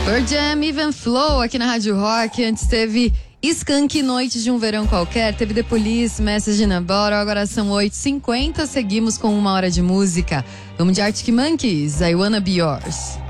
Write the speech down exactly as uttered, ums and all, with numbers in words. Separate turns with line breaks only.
Pearl Jam, Even Flow aqui na Rádio Rock. Antes teve Skank, Noite de um Verão Qualquer. Teve The Police, Message in a Bottle. Agora são oito e cinquenta. Seguimos com uma hora de música. Vamos de Arctic Monkeys, I Wanna Be Yours.